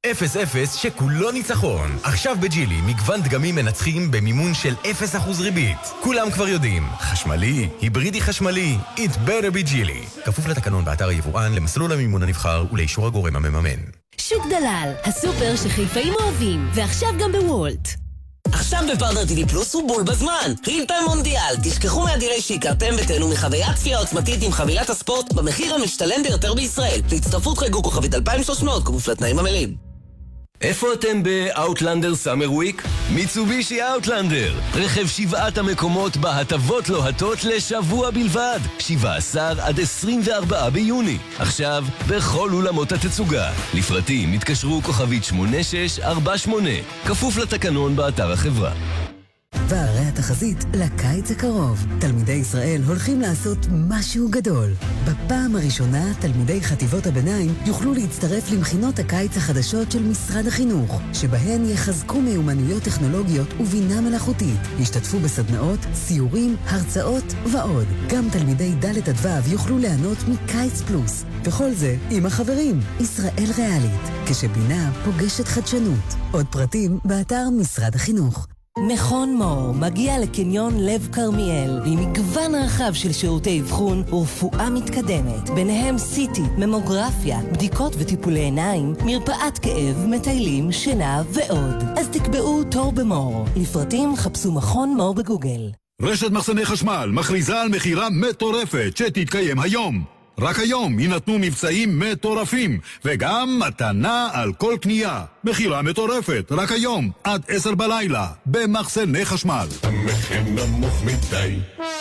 0-0 שכולו ניצחון. עכשיו בג'ילי, מגוון דגמים מנצחים במימון של 0% ריבית. כולם כבר יודעים, חשמלי, היברידי חשמלי, it better be ג'ילי. כפוף לתקנון באתר היבואן, למסלול המימון הנבחר ולאישור הגורם המממן. שוק דלל, הסופר שחיפאים אוהבים, ועכשיו גם בוולט. עכשיו בפרטנר TV פלוס הוא בול בזמן. ריל-טיים מונדיאל. תשכחו מהדילי שהכרתם ותהנו מחוויית צפייה עוצמתית עם חבילת הספורט במחיר המשתלם ביותר בישראל. להצטרפות חייגו כוכבית 2300 כפוף לתנאים המלאים. איפה אתם באוטלנדר סאמר וויק? מיצובישי אוטלנדר, רכב 7 המקומות בהטבות לוהטות לשבוע בלבד, 17 עד 24 ביוני. עכשיו בכל אולמות התצוגה. לפרטים התקשרו כוכבית 8648, כפוף לתקנון באתר החברה. והרי התחזית לקיץ הקרוב. תלמידי ישראל הולכים לעשות משהו גדול. בפעם הראשונה, תלמידי חטיבות הביניים יוכלו להצטרף למכינות הקיץ החדשות של משרד החינוך, שבהן יחזקו מיומנויות טכנולוגיות ובינה מלאכותית. ישתתפו בסדנאות, סיורים, הרצאות ועוד. גם תלמידי ד' עד ו' יוכלו ליהנות מקיץ פלוס. וכל זה עם החברים. ישראל ריאלית, כשבינה פוגשת חדשנות. עוד פרטים באתר משרד החינוך. מכון מור מגיע לקניון לב קרמיאל עם מגוון רחב של שירותי אבחון ורפואה מתקדמת, ביניהם סיטי, ממוגרפיה, בדיקות וטיפולי עיניים, מרפאת כאב, מטיילים, שינה ועוד. אז תקבעו תור במור. לפרטים חפשו מכון מור בגוגל. רשת מחסני חשמל מכריזה על מחירה מטורפת שתתקיים היום. רק היום יינתנו מבצעים מטורפים, וגם מתנה על כל קנייה. מחירה מטורפת, רק היום, עד 10 בלילה, במחסני חשמל. המחיר נמוך מדי,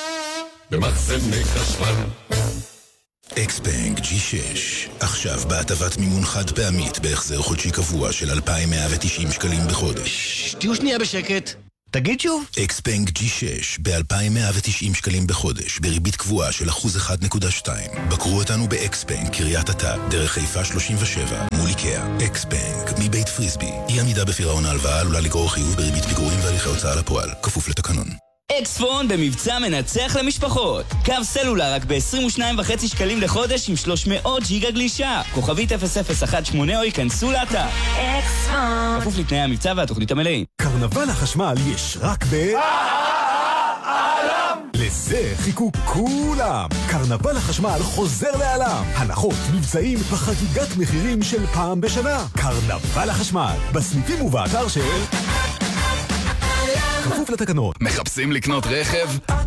במחסני חשמל. אקסבנק G6, עכשיו בהטבת מימון חד פעמית בהחזר חודשי קבוע של 2,190 שקלים בחודש. תהיו שנייה בשקט. תגיד שוב. אקסבנק G6 ב-2,190 שקלים בחודש, בריבית קבועה של 1.2%. בקרו אותנו באקסבנק, קריית אתא, דרך חיפה 37, מול איקאה. אקסבנק, מבית פריסבי. אי עמידה בפירעון ההלוואה עלולה לגרור חיוב בריבית פיגורים והליכי הוצאה לפועל, כפוף לתקנון. אקספון במבצע מנצח למשפחות. קו סלולר רק ב-22.5 שקלים לחודש עם 300 ג'יגה גלישה. כוכבית 0018 או ייכנסו לאתר. אקספון. כפוף לתנאי המבצע והתוכנית המלאים. קרנבל החשמל יש רק לזה חיכו כולם. קרנבל החשמל חוזר לעולם. הנחות, מבצעים וחגיגת מחירים של פעם בשנה. קרנבל החשמל, בסניפים ובאתר של... כפוף לתקנון. מחפשים לקנות רכב?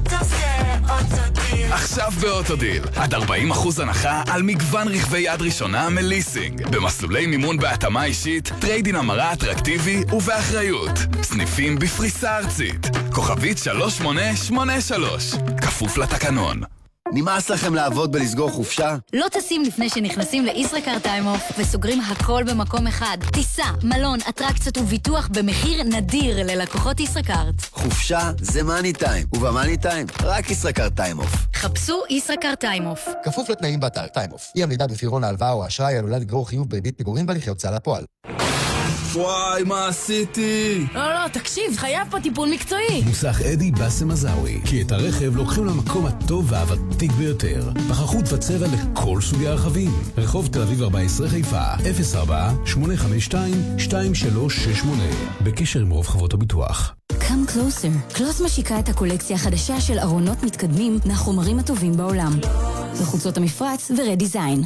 עכשיו באוטודיל. עד 40% הנחה על מגוון רכבי יד ראשונה מליסינג. במסלולי מימון בהתאמה אישית, טריידין המרה אטרקטיבי ובאחריות. סניפים בפריסה ארצית. כוכבית 3883. כפוף לתקנון. נמאס לכם לעבוד בלסגור חופשה? לא טסים לפני שנכנסים לישראכרט טיים-אוף וסוגרים הכל במקום אחד. טיסה, מלון, אטרקציות וביטוח במחיר נדיר ללקוחות ישראכרט. חופשה זה מאני טיים, ובמאני טיים רק ישראכרט טיים-אוף. חפשו ישראכרט טיים-אוף. כפוף לתנאים באתר טיים-אוף. אי עמידה בפירעון ההלוואה או האשראי עלולה לגרור חיוב בריבית פיגורים והליכי הוצאה לפועל. וואי, מה עשיתי? לא, תקשיב, חייב פה טיפול מקצועי. מוסך אדי בסם מזאוי, כי את הרכב לוקחים למקום הטוב והוותיק ביותר. בחרות וצבע לכל סוגי הרכבים. רחוב תל אביב 14 חיפה, 04-852-2368. בקשר עם רוב חברות הביטוח. Come Closer. קלוס משיקה את הקולקציה החדשה של ארונות מתקדמים מהחומרים הטובים בעולם. לחוצות המפרץ ורדיזיין.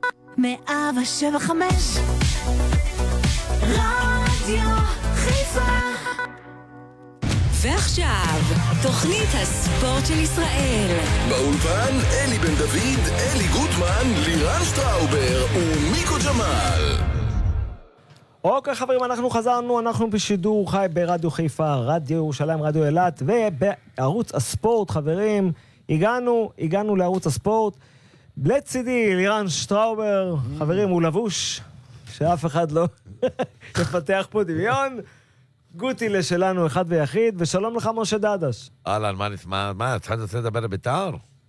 175 רדיו חיפה. ועכשיו, תוכנית הספורט של ישראל. באולפן אלי בן דוד, אלי גוטמן, לירן שטראובר ומיקו ג'מאל. אוקיי חברים, אנחנו חזרנו, אנחנו בשידור חי ברדיו חיפה, רדיו ירושלים, רדיו אילת, ובערוץ הספורט, חברים, הגענו לערוץ הספורט. לצידי, לירן שטראובר, חברים, הוא לבוש, שאף אחד לא יפתח פה דמיון. גוטילה שלנו אחד ויחיד, ושלום לך משה דדש. אהלן, מה, אתה רוצה לדבר לביתר?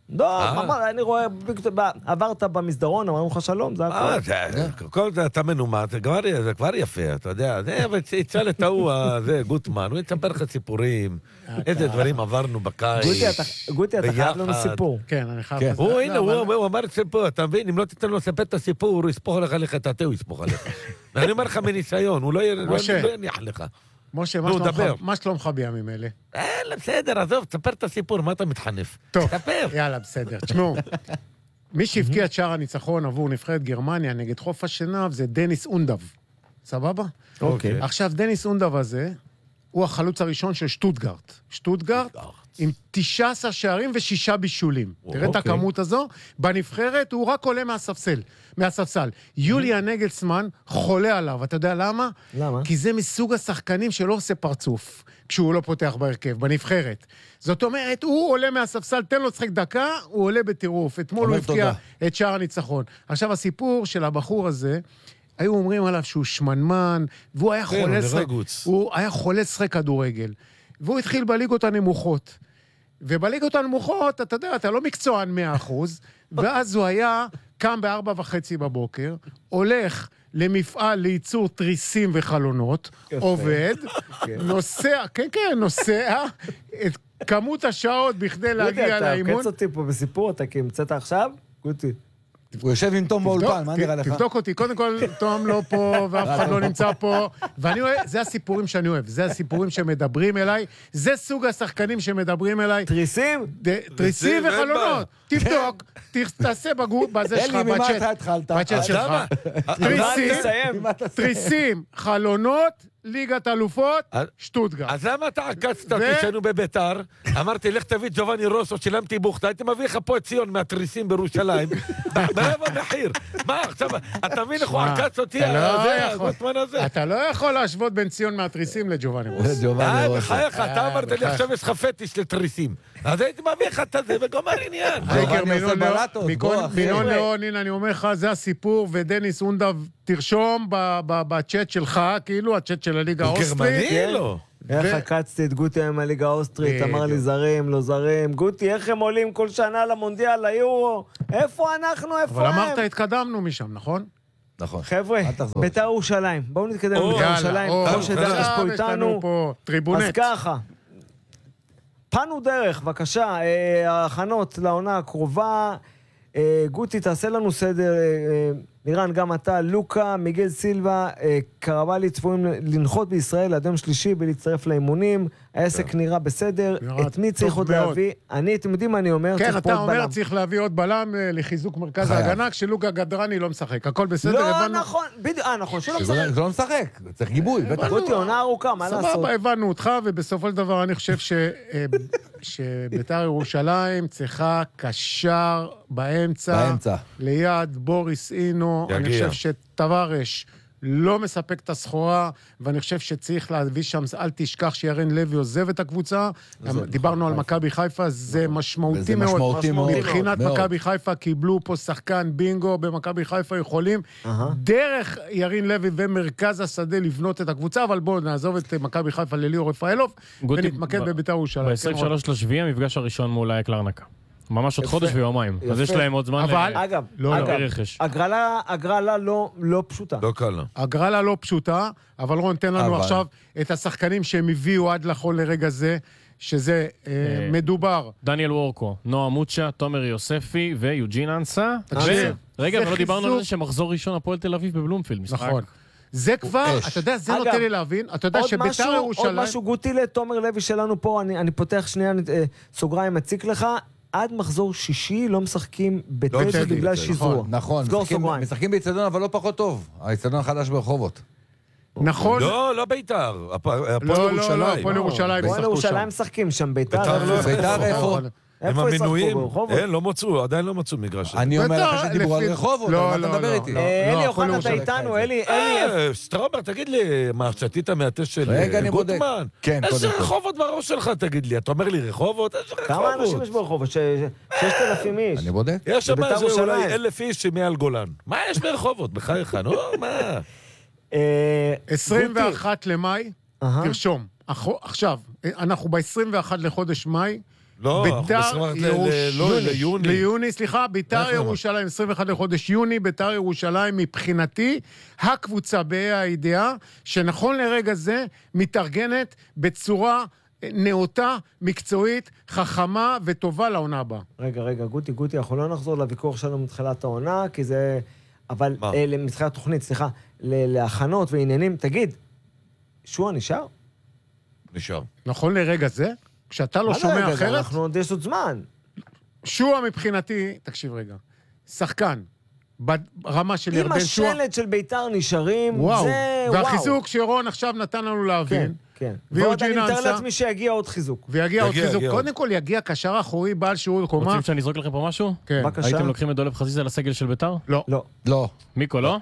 לא, ממש, אני רואה, עברת במסדרון, אמרנו לך שלום, זה הכל. אתה מנומד, זה כבר יפה, אתה יודע, תשאל את ההוא, גוטמן, הוא יתספר לך סיפורים, איזה דברים עברנו בקיץ. גוטי, אתה חייב לנו סיפור. כן, אני חייב. הנה, הוא אמר את סיפור, אתה מבין, אם לא תיתן לו לספר את הסיפור, הוא יספוך לך את התה, הוא יספוך עליך. ואני אומר לך מניסיון, הוא לא יניח לך. משה, מה שלומך בימים אלה? בסדר, עזוב, תספר את הסיפור, מה אתה מתחנף? טוב, יאללה, בסדר. תשמעו, מי שהבקיע את שער הניצחון עבור נבחרת גרמניה נגד חוף השנהב זה דניס אונדב. סבבה? אוקיי. עכשיו, דניס אונדב הזה הוא החלוץ הראשון של שטוטגרט. שטוטגרט עם 19 שערים ו6 בישולים. תראה את הכמות הזו. בנבחרת הוא רק עולה מהספסל. יוליה נגלסמן חולה עליו. אתה יודע למה? למה? כי זה מסוג השחקנים שלא עושה פרצוף כשהוא לא פותח בהרכב, בנבחרת. זאת אומרת, הוא עולה מהספסל, תן לו לשחק דקה, הוא עולה בטירוף. אתמול הוא הבקיע את שער הניצחון. עכשיו, הסיפור של הבחור הזה, היו אומרים עליו שהוא שמנמן, והוא היה חולה לשחק כדורגל. והוא התחיל בליגות הנמוכות. ובליגות הנמוכות, אתה יודע, אתה לא מקצוען 100%, ואז הוא היה קם ב4:30 בבוקר, הולך למפעל לייצור תריסים וחלונות, עובד, נוסע את כמות השעות בכדי להגיע לאימון. אתה קץ אותי פה בסיפור, אתה המצאת עכשיו? גוטי. הוא יושב עם תום באולפן, מה נראה לך? תבדוק אותי, קודם כל, תום לא פה, ואף אחד לא נמצא פה, ואני אוהב, זה הסיפורים שאני אוהב, זה הסיפורים שמדברים אליי, זה סוג השחקנים שמדברים אליי. תריסים? תריסים וחלונות. תבדוק, תעשה בזה שלך, בצ'אט שלך. תריסים, חלונות, ליגת אלופות, שטוטגרט. אז למה אתה עקצת אותי כשהיינו בביתר? אמרתי, לך תביא ג'ובאני רוסו, שילמתי בוכתה, הייתי מביא לך פה את ציון מהתריסים בירושלים, ברבע מחיר. מה, עכשיו, אתה מבין איך הוא עקץ אותי? אתה לא יכול להשוות בין ציון מהתריסים לג'ובאני רוסו. בחייך, אתה אמרת לי, עכשיו יש לך פטיש לתריסים. אז הייתי מביא לך את זה, וגומר עניין. מינון לאון, הנה אני אומר לך, זה הסיפור, ודניס אונדב תרשום בצ'אט שלך, כאילו, הצ'אט של הליגה האוסטרית. גרמני לא. איך עקצתי את גוטי עם הליגה האוסטרית, אמר לי זרים, לא זרים. גוטי, איך הם עולים כל שנה למונדיאל, ליורו? איפה אנחנו, איפה הם? אבל אמרת, התקדמנו משם, נכון? נכון. חבר'ה, בית"ר ירושלים. בואו נתקדם בית"ר ירושלים. כמו שדרך פה איתנו. אז ככה. פנו דרך, בבקשה, ההכנות לעונה הקרובה. גוטי, תעשה לנו סדר. לירן, גם אתה, לוקה, מיגל סילבה, קרבלי צפויים לנחות בישראל עד יום שלישי ולהצטרף לאימונים. העסק נראה בסדר. את מי צריך עוד להביא? אתם יודעים מה אני אומר? כן, אתה אומר צריך להביא עוד בלם לחיזוק מרכז ההגנה, כשלוקה גדרני לא משחק. הכל בסדר, לא, נכון. נכון, שלא משחק. זה לא משחק, צריך גיבוי. גוטי, עונה ארוכה, מה לעשות? סבבה, הבנו אותך, ובסופו של דבר אני חושב שבית"ר ירושלים צריכה קשר באמצע, ליד בוריס אינו. אני חושב שטווארש לא מספק את הסחורה, ואני חושב שצריך להביא שם, אל תשכח שירן לוי עוזב את הקבוצה, דיברנו על מכבי חיפה, זה משמעותי מאוד. מבחינת מכבי חיפה קיבלו פה שחקן בינגו, במכבי חיפה יכולים דרך ירין לוי ומרכז השדה לבנות את הקבוצה, אבל בואו נעזוב את מכבי חיפה לליאור רפאלוב, ונתמקד בבית"ר ירושלים. ב-23 לשביעי המפגש הראשון מול אייק לארנקה. ממש עוד חודש ויומיים. אז יש להם עוד זמן לרכש. הגרלה לא פשוטה. לא קלה. הגרלה לא פשוטה, אבל רון, תן לנו עכשיו את השחקנים שהם הביאו עד לכל לרגע זה, שזה מדובר. דניאל וורקו, נועה מוצ'ה, תומר יוספי ויוג'ין אנסה. רגע, אבל לא דיברנו על זה שמחזור ראשון הפועל תל אביב בבלומפילד. נכון. זה כבר, אתה יודע, זה נותן לי להבין, אתה יודע שבית"ר ירושלים... עוד משהו גוטי לתומר לוי שלנו פה, אני פותח שנייה סוגריים, מציק לך, עד מחזור שישי לא משחקים בטדי בגלל שיזרוע. נכון, משחקים באצטדיון אבל לא פחות טוב. האצטדיון החדש ברחובות. נכון. לא בית"ר, הפועל ירושלים. הפועל ירושלים משחקים שם, בית"ר איפה? הם המנויים, לא מצאו, עדיין לא מצאו מגרש. אני אומר לך שדיברו על רחובות, מה אתה מדבר איתי? אלי אוחנה, אתה איתנו, אלי. סטראבר, תגיד לי, מה, שתית מהטש של גוטמן? איזה רחובות בראש שלך, תגיד לי? אתה אומר לי רחובות? איזה רחובות? כמה אנשים יש ברחובות? 6,000 איש. אני בודק. יש שם איזה אולי 1,000 איש מעל גולן. מה יש ברחובות? בחייך, נו, מה? 21 למאי, תרשום. עכשיו, אנחנו ב-21 לחודש מאי, לא, ליוני, סליחה, ביתר ירושלים, 21 לחודש יוני, ביתר ירושלים מבחינתי, הקבוצה הידיעה, שנכון לרגע זה מתארגנת בצורה נאותה, מקצועית, חכמה וטובה לעונה הבאה. רגע, גוטי, אנחנו לא נחזור לוויכוח שלנו מתחילת העונה, כי זה... אבל מתחילת תוכנית, סליחה, להכנות ועניינים, תגיד, שועה נשאר? נשאר. נכון לרגע זה? כשאתה לא שומע אחרת... אנחנו עוד יש עוד זמן. שועה מבחינתי, תקשיב רגע, שחקן, ברמה של ירדן שועה... אם השלט של ביתר נשארים, זה וואו. והחיזוק שרון עכשיו נתן לנו להבין. כן. ועוד אני מתאר לעצמי שיגיע עוד חיזוק. ויגיע עוד חיזוק. קודם כל יגיע קשר אחורי בעל שיעור קומה. רוצים שאני אזרוק לכם פה משהו? כן. בבקשה. הייתם לוקחים את דולב חזיזה לסגל של ביתר? לא. מיקו, לא?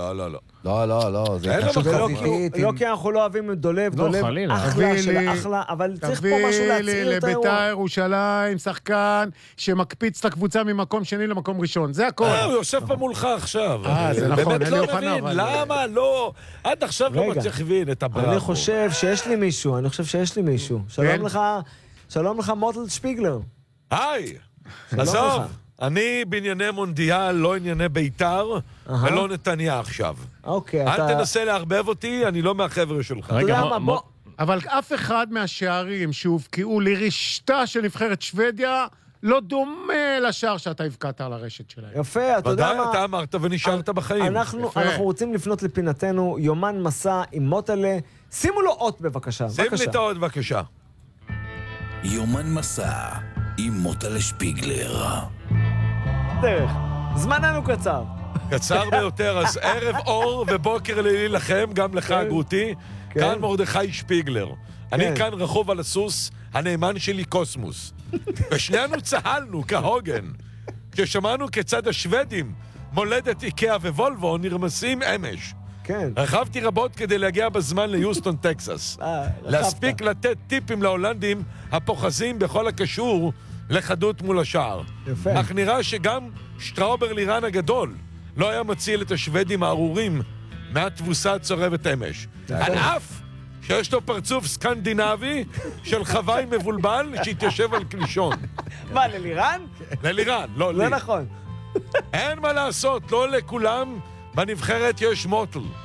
לא. זה חשוב חזיתית. לא כי אנחנו לא אוהבים את דולב. דולב אחלה של אחלה, אבל צריך פה משהו להצעיר את האירוע. לביתר ירושלים, שחקן שמקפיץ את הקבוצה ממקום שני למקום ראשון. זה הכל. הוא יושב פה מולך עכשיו. זה נכון. באמת לא מבין. למה לא? עד עכשיו לא מצליח להבין את הבראבו. אני חושב שיש לי מישהו. שלום לך מוטל שפיגלר. היי, עזוב, אני בענייני מונדיאל, לא ענייני ביתר, ולא נתניה עכשיו. אוקיי, אל תנסה להרבב אותי, אני לא מהחבר'ה שלך. אבל אף אחד מהשערים שהובקעו לרשתה של נבחרת שוודיה, לא דומה לשער שאתה הבקעת על הרשת שלהם. יפה, אתה יודע מה... ודאי, אתה אמרת ונשארת בחיים. אנחנו רוצים לפנות לפינתנו, יומן מסע עם מוטלה. שימו לו אות בבקשה. שים לי את האות בבקשה. יומן מסע עם מוטלה שפיגלר. דרך, זמננו קצר. קצר ביותר, אז ערב אור ובוקר לילי לכם, גם לך גוטי. כאן מרדכי שפיגלר. אני כאן רחוב על הסוס, הנאמן שלי קוסמוס. ושנינו צהלנו כהוגן. כששמענו כיצד השוודים, מולדת איקאה ווולבו, נרמסים אמש. כן. רכבתי רבות כדי להגיע בזמן ליוסטון, טקסס. להספיק לתת טיפים להולנדים הפוחזים בכל הקשור לחדות מול השער. יפה. אך נראה שגם שטראובר לירן הגדול לא היה מציל את השוודים הארורים מהתבוסה הצורבת אמש. על אף שיש לו פרצוף סקנדינבי של חוואי מבולבל שהתיישב על קלישון. מה, ללירן? ללירן, לא לי. לא נכון. אין מה לעשות, לא לכולם בנבחרת יש מוטל.